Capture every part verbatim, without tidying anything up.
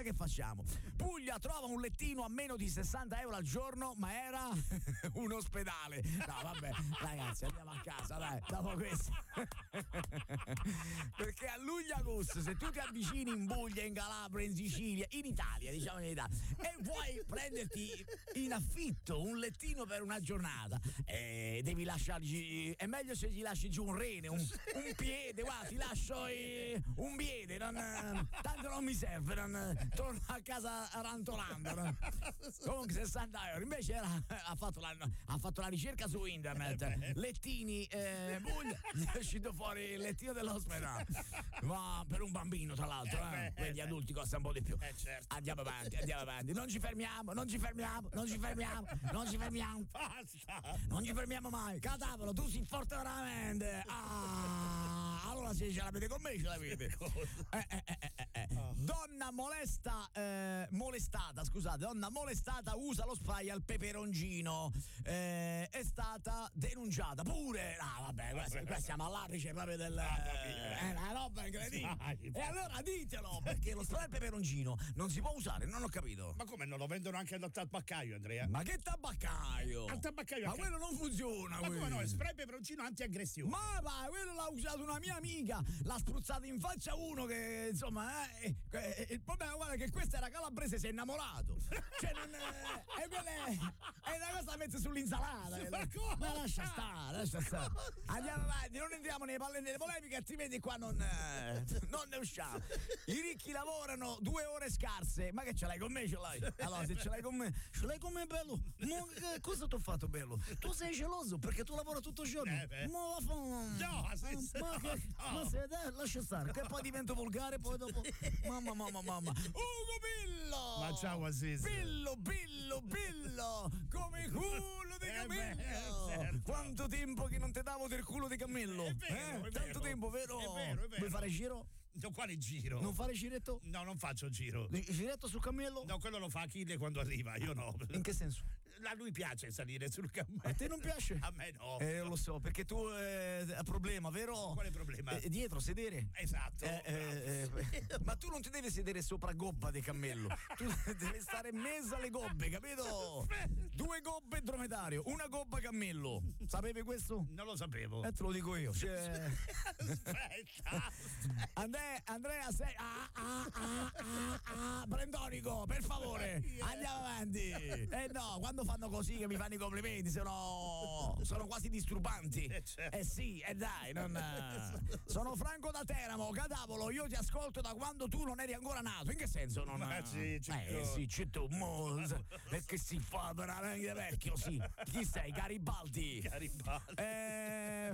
che facciamo? Puglia trova un lettino a meno di sessanta euro al giorno, ma era un ospedale. No, vabbè, ragazzi, andiamo a casa, dai, dopo questo. Perché a luglio-agosto, se tu ti avvicini in Puglia, in Calabria, in Sicilia, in Italia, diciamo in Italia, e vuoi prenderti in affitto un lettino per una giornata, eh, devi lasciargli, è meglio se gli lasci giù un rene, un, un piede, guarda, ti lascio eh, un piede, non, tanto non mi serve, non, torno a casa rantolando. No? Comunque sessanta euro, invece era, ha, fatto la, ha fatto la ricerca su internet, lettini, eh, Puglia, gli è uscito fuori il lettino dell'ospedale, ma per un bambino tra l'altro, eh, quindi adulti costa un po' di più. Eh, certo. Andiamo avanti, andiamo avanti, non ci fermiamo, non ci fermiamo, non ci fermiamo, non ci fermiamo, Basta. non ci fermiamo mai. Catavolo, tu sei forte veramente. Ah, allora se ce l'avete con me, ce l'avete. Eh, eh, eh, eh, eh. Donna molesta, eh, molestata, scusate, donna molestata usa lo spray al peperoncino. Eh, è stata denunciata pure. Ah, vabbè, qua, qua siamo all'apice proprio del. È una roba incredibile. E allora ditelo, perché lo spray al peperoncino non si può usare, non ho capito. Ma come non lo vendono anche al tabaccaio, Andrea? Ma che tabaccaio? Al tabaccaio. Ma anche... quello non funziona. Ma quello. come no? È spray peperoncino anti-aggressione. Ma va, quello l'ha usato una mia amica, l'ha spruzzato in faccia uno che insomma, eh, eh, il problema guarda che questa era calabrese, si è innamorato. Cioè non è, è, quella è, è una cosa da mettere sull'insalata. Ma cosa? Ma lascia stare, lascia stare. Andiamo avanti, non entriamo nei palle nelle polemiche, altrimenti qua non, eh, non ne usciamo. I ricchi lavorano due ore scarse. Ma che ce l'hai con me? Ce l'hai? Allora, se ce l'hai con me, ce l'hai con me, bello. Mo, che cosa ti ho fatto, bello? Tu sei geloso perché tu lavori tutto il giorno. Eh, Mo, fa... No, sì, sì, ma, no, che... no. ma se dai, lascia stare, che poi divento volgare, poi dopo. Mamma, mamma, mamma. Ugo Pillo! Ma ciao, Aziz. Pillo, Pillo, Pillo! Come culo di Eh, cammello! beh, certo. Quanto tempo che non ti davo del culo di cammello? È vero, eh? è vero. Tanto tempo, vero? È vero, è vero. Vuoi fare giro? No, quale giro? Non fare giretto? No, non faccio giro. Giretto sul cammello? No, quello lo fa Achille quando arriva, io no. In che senso? A lui piace salire sul cammello. A te non piace? A me no. Eh, lo so, perché tu eh, hai problema, vero? Quale problema? Eh, dietro, sedere. Esatto. Eh, eh, eh, ma tu non ti devi sedere sopra gobba di cammello. Tu devi stare in mezzo alle gobbe, capito? Due gobbe dromedario, una gobba cammello. Sapevi questo? Non lo sapevo. Eh, te lo dico io. Cioè... Aspetta. Andrea, Andrea sei. Ah, ah, ah, ah, ah, Brendonico, per favore, andiamo avanti. Eh no, quando fanno così che mi fanno i complimenti, sono, sono quasi disturbanti. Eh, certo. Eh sì, e eh dai, non. Sono Franco da Teramo, Cadavolo, io ti ascolto da quando tu non eri ancora nato. In che senso non? Ma sì, eh sì, c'è tu, mo, perché si fa veramente vecchio, sì. Chi sei? Garibaldi. Garibaldi. Eh,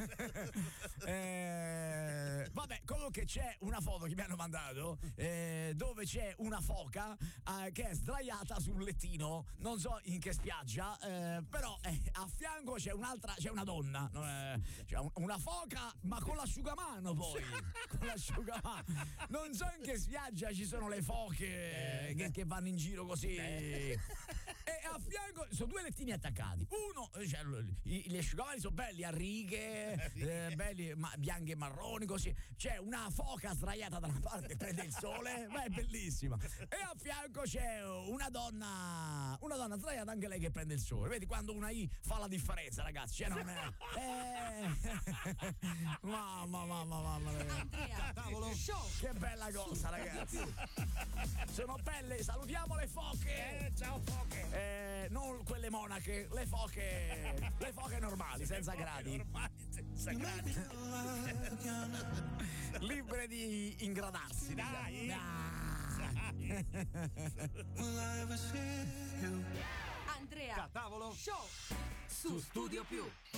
eh, vabbè, comunque c'è una foto che mi hanno mandato eh, dove c'è una foca eh, che è sdraiata sul lettino, non so in che spiaggia, eh, però eh, a fianco c'è un'altra, c'è una donna, eh, c'è un, una foca ma con l'asciugamano poi, con l'asciugamano. Non so in che spiaggia ci sono le foche che, che vanno in giro così. E a fianco sono due lettini attaccati. Uno, cioè, gli gli asciugamani sono belli a righe, eh, belli ma, bianchi e marroni così. C'è una foca sdraiata da una parte, prende il sole, ma è bellissima. E a fianco c'è una donna, una donna sdraiata anche lei che prende il sole. Vedi quando una I fa la differenza, ragazzi. Cioè non è. Eh, mamma, mamma, mamma. Andrea, Tavolo. Show. Che bella cosa, ragazzi. Sono belle, salutiamo le foche. Eh, ciao foche. Eh, non quelle monache, le foche, le foche normali, senza gradi. Normali, senza gradi. Libere di ingradarsi. Dai. Dai. Andrea, Catavolo. Show su Studio Più.